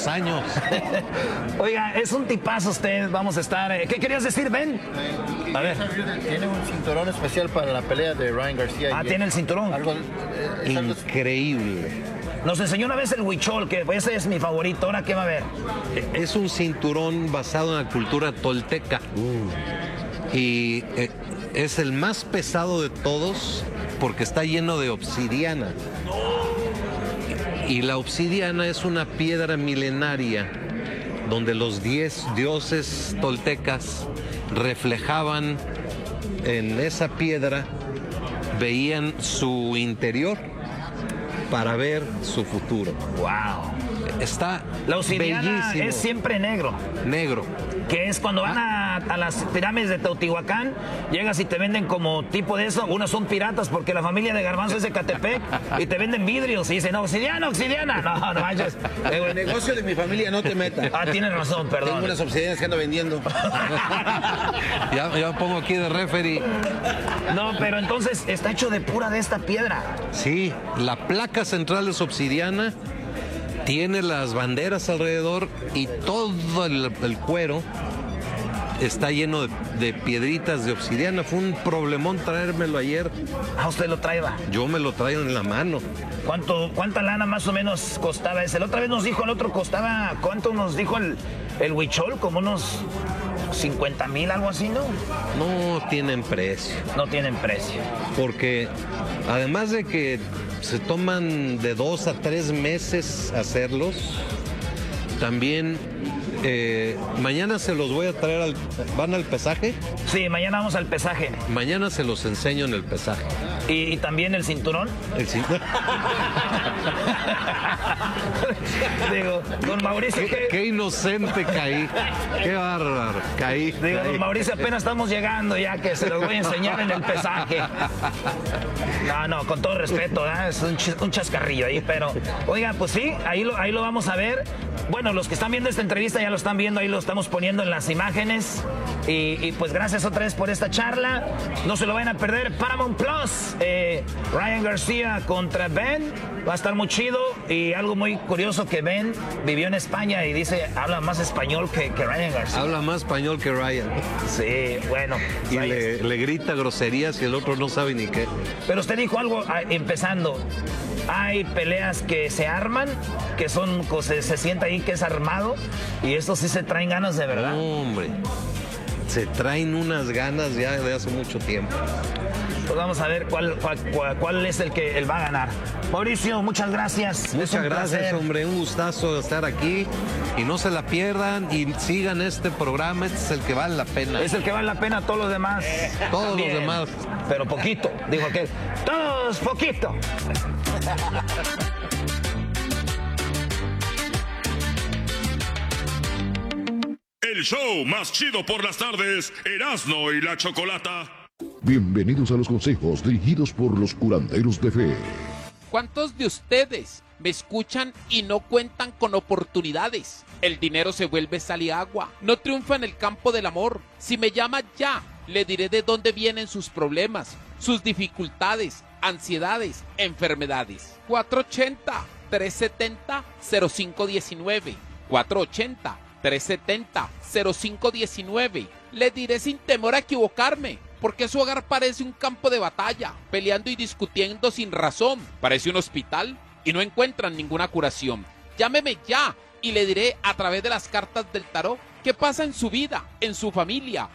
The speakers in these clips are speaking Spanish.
los años. Oiga, es un tipazo usted, vamos a estar... ¿Qué querías decir, Ben? A ver. Tiene un cinturón especial para la pelea de Ryan García. Ah, tiene el cinturón. Increíble. Nos enseñó una vez el huichol, que ese es mi favorito. ¿Ahora qué va a haber? Es un cinturón basado en la cultura tolteca. Y es el más pesado de todos porque está lleno de obsidiana. Y la obsidiana es una piedra milenaria donde los 10 dioses toltecas reflejaban en esa piedra, veían su interior para ver su futuro. ¡Wow! Está La obsidiana bellísimo. es siempre negro. Negro. Que es cuando van a las pirámides de Teotihuacán, llegas y te venden como tipo de eso. Unos son piratas porque la familia de Garbanzo es de Catepec y te venden vidrios y dicen, obsidiana, obsidiana. No manches. El negocio de mi familia no te meta. Ah, tienes razón, perdón. Tengo unas obsidianas que ando vendiendo. Ya pongo aquí de referee. No, pero entonces está hecho de pura de esta piedra. Sí, la placa central es obsidiana, tiene las banderas alrededor y todo el cuero está lleno de piedritas de obsidiana. Fue un problemón traérmelo ayer. Ah, usted lo traía. Yo me lo traigo en la mano. ¿Cuánta lana más o menos costaba ese? La otra vez nos dijo, el otro costaba, ¿cuánto nos dijo el huichol? Como unos 50,000, algo así, ¿no? No tienen precio. No tienen precio. Porque además de que se toman de 2 a 3 meses hacerlos, también mañana se los voy a traer ¿van al pesaje? Sí, mañana vamos al pesaje. Mañana se los enseño en el pesaje. ¿Y también el cinturón? El cinturón. Digo, don Mauricio... Qué inocente caí. Qué bárbaro. Caí. Digo, don Mauricio, apenas estamos llegando ya que se los voy a enseñar en el pesaje. No, con todo respeto, ¿eh? Es un chascarrillo ahí, pero... Oiga, pues sí, ahí lo vamos a ver. Bueno, los que están viendo esta entrevista ya lo están viendo, ahí lo estamos poniendo en las imágenes. Y pues gracias otra vez por esta charla. No se lo vayan a perder. Paramount Plus, Ryan García contra Ben. Va a estar muy chido. Y algo muy curioso, que Ben vivió en España y dice, habla más español que Ryan García. Habla más español que Ryan. Sí, bueno. Y le grita groserías y el otro no sabe ni qué. Pero usted dijo algo empezando. Hay peleas que se arman, que son, se siente ahí que es armado, y estos sí se traen ganas de verdad. Hombre, se traen unas ganas ya de hace mucho tiempo. Pues vamos a ver cuál es el que él va a ganar. Mauricio, muchas gracias. Muchas gracias, hombre. Un gustazo de estar aquí. Y no se la pierdan y sigan este programa. Este es el que vale la pena. Es el que vale la pena, todos los demás. Todos también, los demás. Pero poquito, dijo aquel. Todos poquito. El show más chido por las tardes, Erasmo y la Chocolata. Bienvenidos a los consejos dirigidos por los curanderos de fe. ¿Cuántos de ustedes me escuchan y no cuentan con oportunidades? El dinero se vuelve sal y agua. No triunfa en el campo del amor. Si me llama ya, le diré de dónde vienen sus problemas, sus dificultades, ansiedades, enfermedades. 480-370-0519. 480-370-0519. Le diré sin temor a equivocarme, porque su hogar parece un campo de batalla, peleando y discutiendo sin razón. Parece un hospital y no encuentran ninguna curación. Llámeme ya y le diré a través de las cartas del tarot qué pasa en su vida, en su familia.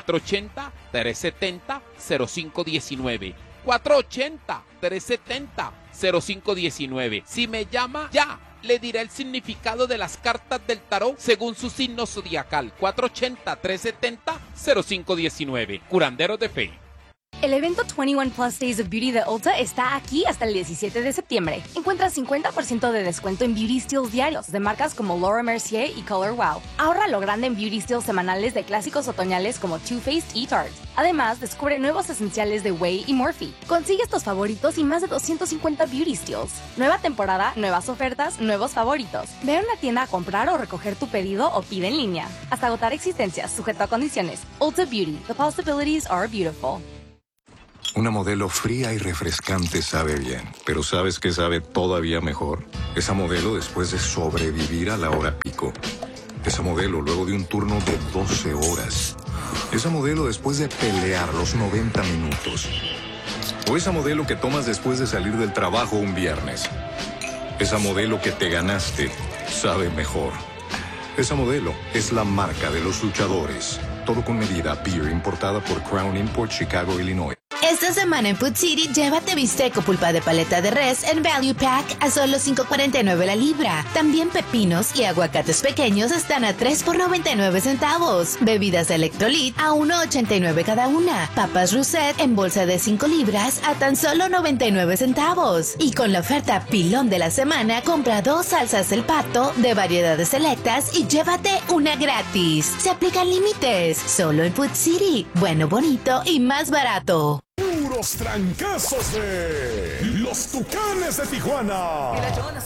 480-370-0519. 480-370-0519. Si me llama ya, le diré el significado de las cartas del tarot según su signo zodiacal. 480-370-0519. Curanderos de fe. El evento 21 Plus Days of Beauty de Ulta está aquí hasta el 17 de septiembre. Encuentra 50% de descuento en Beauty Steals diarios de marcas como Laura Mercier y Color Wow. Ahorra lo grande en Beauty Steals semanales de clásicos otoñales como Too Faced y Tarte. Además, descubre nuevos esenciales de Way y Morphe. Consigue estos favoritos y más de 250 Beauty Steals. Nueva temporada, nuevas ofertas, nuevos favoritos. Ve a una tienda a comprar o recoger tu pedido o pide en línea. Hasta agotar existencias, sujeto a condiciones. Ulta Beauty. The possibilities are beautiful. Una Modelo fría y refrescante sabe bien, pero ¿sabes qué sabe todavía mejor? Esa Modelo después de sobrevivir a la hora pico. Esa Modelo luego de un turno de 12 horas. Esa Modelo después de pelear los 90 minutos. O esa Modelo que tomas después de salir del trabajo un viernes. Esa Modelo que te ganaste sabe mejor. Esa Modelo es la marca de los luchadores. Todo con medida. Beer importada por Crown Import, Chicago, Illinois. Esta semana en Food City, llévate bistec o pulpa de paleta de res en Value Pack a solo $5.49 la libra. También pepinos y aguacates pequeños están a $3 por 99 centavos. Bebidas Electrolit a $1.89 cada una. Papas Rousset en bolsa de 5 libras a tan solo 99 centavos. Y con la oferta pilón de la semana, compra 2 salsas El Pato de variedades selectas y llévate una gratis. Se aplican límites. Solo en Food City. Bueno, bonito y más barato. Puros trancazos de los Tucanes de Tijuana.